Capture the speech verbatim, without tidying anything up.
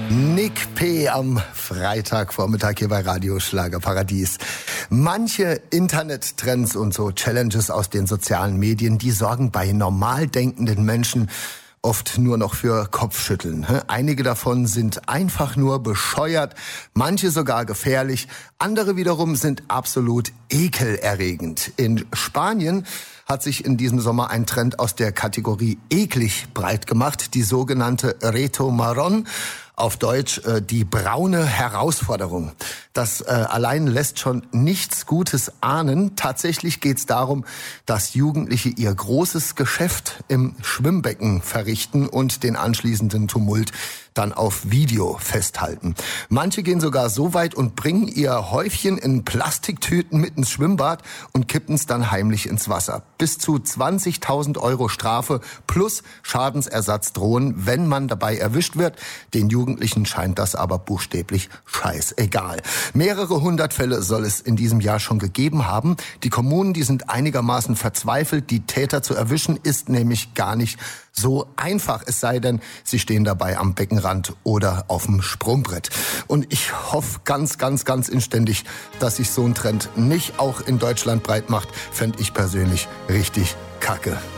Nick P. am Freitagvormittag hier bei Radio Schlagerparadies. Manche Internettrends und so Challenges aus den sozialen Medien, die sorgen bei normal denkenden Menschen oft nur noch für Kopfschütteln. Einige davon sind einfach nur bescheuert, manche sogar gefährlich, andere wiederum sind absolut ekelerregend. In Spanien hat sich in diesem Sommer ein Trend aus der Kategorie eklig breit gemacht, die sogenannte Reto Marron. Auf Deutsch äh, die braune Herausforderung. Das äh, allein lässt schon nichts Gutes ahnen. Tatsächlich geht es darum, dass Jugendliche ihr großes Geschäft im Schwimmbecken verrichten und den anschließenden Tumult dann auf Video festhalten. Manche gehen sogar so weit und bringen ihr Häufchen in Plastiktüten mit ins Schwimmbad und kippen es dann heimlich ins Wasser. Bis zu zwanzigtausend Euro Strafe plus Schadensersatz drohen, wenn man dabei erwischt wird. Den Jugendlichen scheint das aber buchstäblich scheißegal. Mehrere hundert Fälle soll es in diesem Jahr schon gegeben haben. Die Kommunen, die sind einigermaßen verzweifelt. Die Täter zu erwischen ist nämlich gar nicht so einfach, es sei denn, sie stehen dabei am Beckenrand oder auf dem Sprungbrett. Und ich hoffe ganz, ganz, ganz inständig, dass sich so ein Trend nicht auch in Deutschland breit macht. Fände ich persönlich richtig kacke.